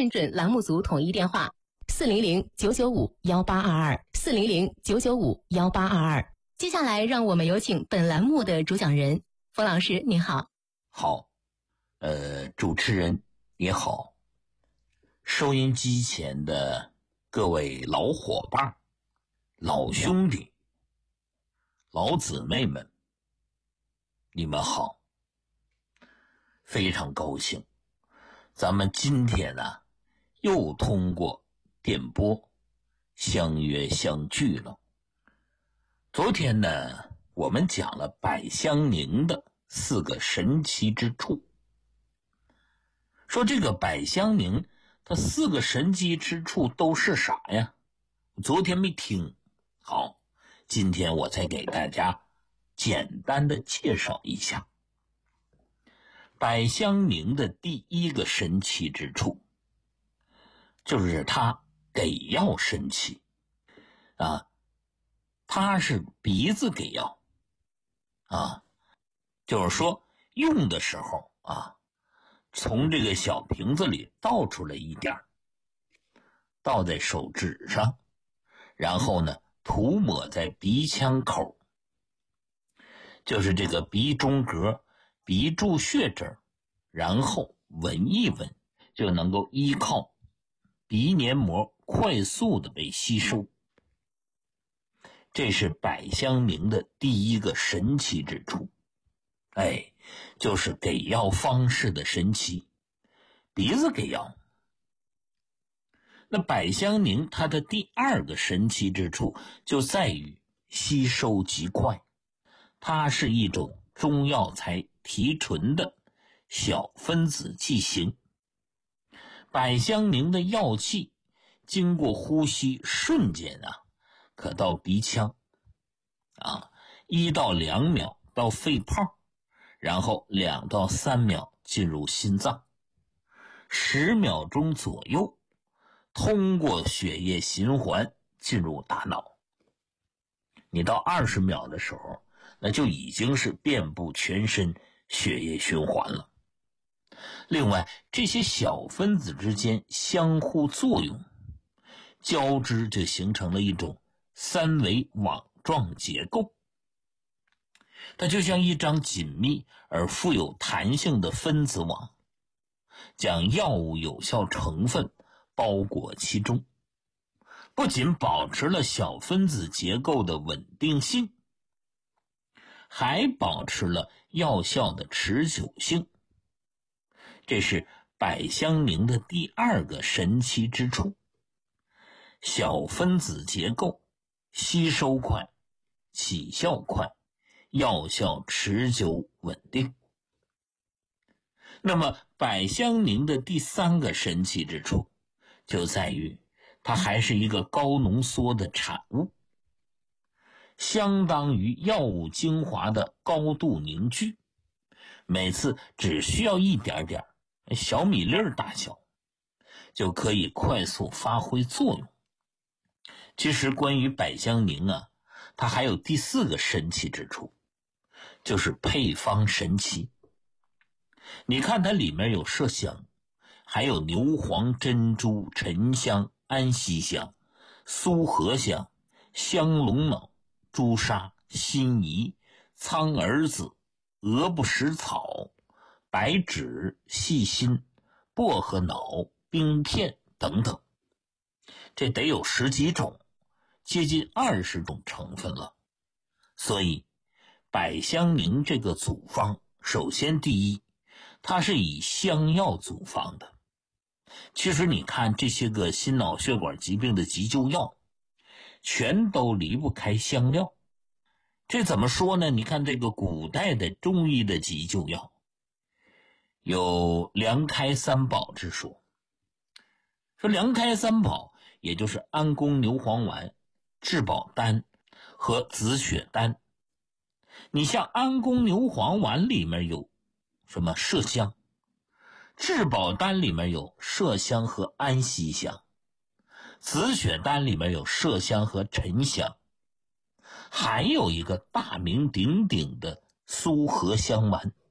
认准栏目组统一电话400-995-1822，400-995-1822。接下来让我们有请本栏目的主讲人冯老师，您好。 好，主持人你好，收音机前的各位老伙伴、老兄弟、老姊妹们，你们好，非常高兴，咱们今天呢又通过电波相约相聚了。昨天呢，我们讲了百香凝的4个神奇之处，说这个百香凝它4个神奇之处都是啥呀？昨天没听。好，今天我再给大家简单的介绍一下。百香凝的第一个神奇之处，就是它给药神奇啊，它是鼻子给药啊，就是说用的时候啊，从这个小瓶子里倒出来一点，倒在手指上，然后呢涂抹在鼻腔口，就是这个鼻中隔、鼻柱穴这儿，然后闻一闻，就能够依靠鼻黏膜快速的被吸收。这是百香凝的第一个神奇之处，就是给药方式的神奇，鼻子给药。那百香凝它的第二个神奇之处就在于吸收极快，它是一种中药材提纯的小分子剂型。百香凝的药气经过呼吸瞬间可到鼻腔1到2秒到肺泡，然后2到3秒进入心脏，10秒钟左右通过血液循环进入大脑。你到20秒的时候，那就已经是遍布全身血液循环了。另外，这些小分子之间相互作用，交织就形成了一种3维网状结构，它就像一张紧密而富有弹性的分子网，将药物有效成分包裹其中，不仅保持了小分子结构的稳定性，还保持了药效的持久性。这是百香凝的第二个神奇之处，小分子结构，吸收快，起效快，药效持久稳定。那么百香凝的第三个神奇之处就在于它还是一个高浓缩的产物，相当于药物精华的高度凝聚，每次只需要一点点小米粒儿大小就可以快速发挥作用。其实关于百香凝它还有第4个神奇之处，就是配方神奇。你看它里面有麝香，还有牛黄、珍珠、沉香、安息香、苏合香、香龙脑、朱砂、辛夷、苍耳子、鹅不食草、白芷、细辛、薄荷脑、冰片等等，这得有10几种，接近20种成分了。所以百香凝这个组方，首先第一，它是以香药组方的。其实你看这些个心脑血管疾病的急救药，全都离不开香料。这怎么说呢？你看这个古代的中医的急救药，有凉开3宝之说。说凉开3宝，也就是安宫牛黄丸、治保丹和紫雪丹。你像安宫牛黄丸里面有什么麝香，治保丹里面有麝香和安息香，紫雪丹里面有麝香和沉香，还有一个大名鼎鼎的苏合香丸。